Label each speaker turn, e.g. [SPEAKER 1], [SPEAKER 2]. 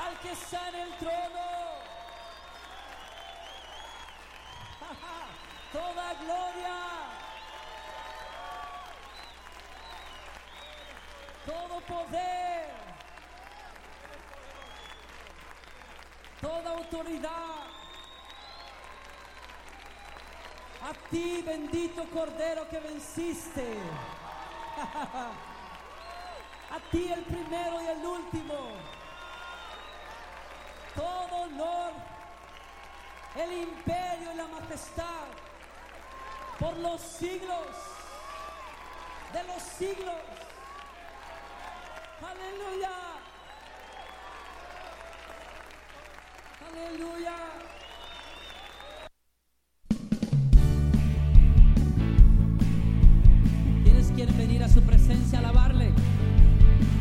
[SPEAKER 1] al que está en el trono. Toda gloria, todo poder, toda autoridad a ti, bendito Cordero que venciste. A ti, el primero y el último. Todo honor, el imperio y la majestad por los siglos de los siglos. Aleluya. Aleluya.